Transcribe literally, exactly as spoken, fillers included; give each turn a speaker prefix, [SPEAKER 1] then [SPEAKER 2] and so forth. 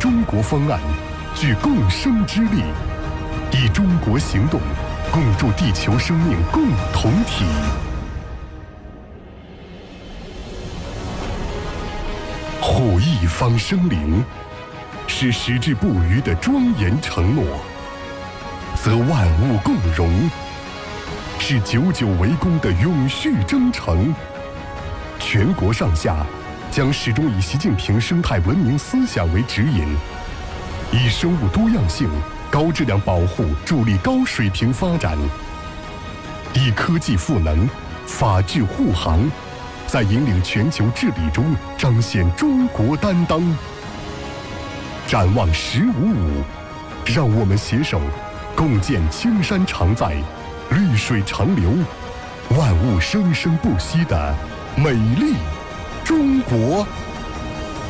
[SPEAKER 1] 中国方案，具共生之力，以中国行动共筑地球生命共同体。护一方生灵，是矢志不渝的庄严承诺，则万物共荣，是久久为功的永续征程。全国上下将始终以习近平生态文明思想为指引，以生物多样性、高质量保护助力高水平发展，以科技赋能、法治护航，在引领全球治理中彰显中国担当。展望“十五五”，让我们携手共建青山常在、绿水长流、万物生生不息的美丽中国。